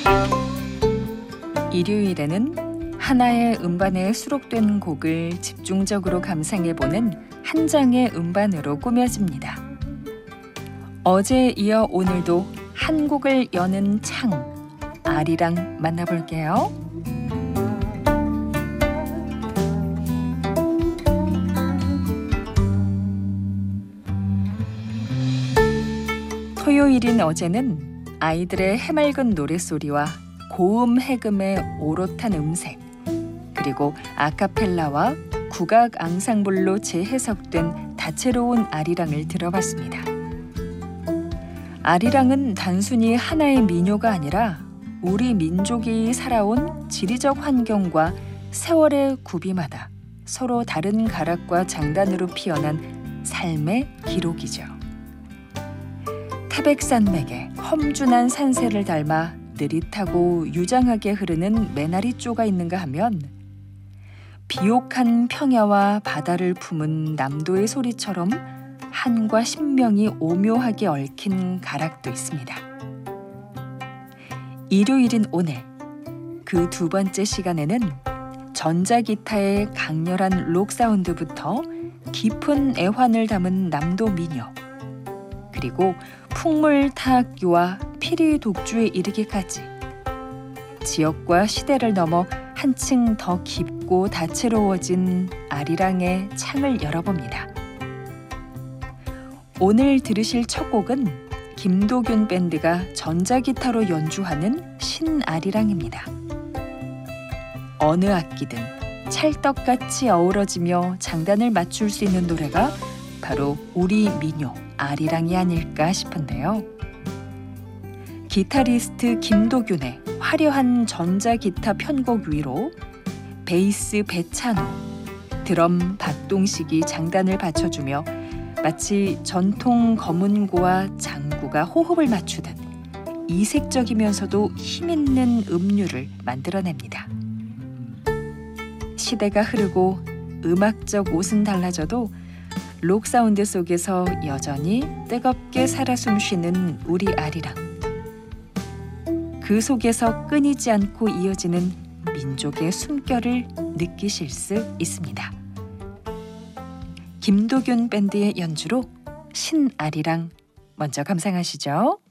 일요일에는 하나의 음반에 수록된 곡을 집중적으로 감상해보는 한 장의 음반으로 꾸며집니다. 어제에 이어 오늘도 한 곡을 여는 창, 아리랑 만나볼게요. 토요일인 어제는 아이들의 해맑은 노랫소리와 고음 해금의 오롯한 음색, 그리고 아카펠라와 국악 앙상블로 재해석된 다채로운 아리랑을 들어봤습니다. 아리랑은 단순히 하나의 민요가 아니라 우리 민족이 살아온 지리적 환경과 세월의 구비마다 서로 다른 가락과 장단으로 피어난 삶의 기록이죠. 태백산맥의 험준한 산세를 닮아 느릿하고 유장하게 흐르는 메나리조가 있는가 하면 비옥한 평야와 바다를 품은 남도의 소리처럼 한과 신명이 오묘하게 얽힌 가락도 있습니다. 일요일인 오늘, 그 두 번째 시간에는 전자기타의 강렬한 록 사운드부터 깊은 애환을 담은 남도 민요, 그리고 풍물타악기와 피리 독주에 이르기까지 지역과 시대를 넘어 한층 더 깊고 다채로워진 아리랑의 창을 열어봅니다. 오늘 들으실 첫 곡은 김도균 밴드가 전자기타로 연주하는 신아리랑입니다. 어느 악기든 찰떡같이 어우러지며 장단을 맞출 수 있는 노래가 바로 우리 민요 아리랑이 아닐까 싶은데요. 기타리스트 김도균의 화려한 전자기타 편곡 위로 베이스 배찬호, 드럼 박동식이 장단을 받쳐주며 마치 전통 검은고와 장구가 호흡을 맞추듯 이색적이면서도 힘있는 음률을 만들어냅니다. 시대가 흐르고 음악적 옷은 달라져도 록 사운드 속에서 여전히 뜨겁게 살아 숨쉬는 우리 아리랑. 그 속에서 끊이지 않고 이어지는 민족의 숨결을 느끼실 수 있습니다. 김도균 밴드의 연주로 신아리랑 먼저 감상하시죠.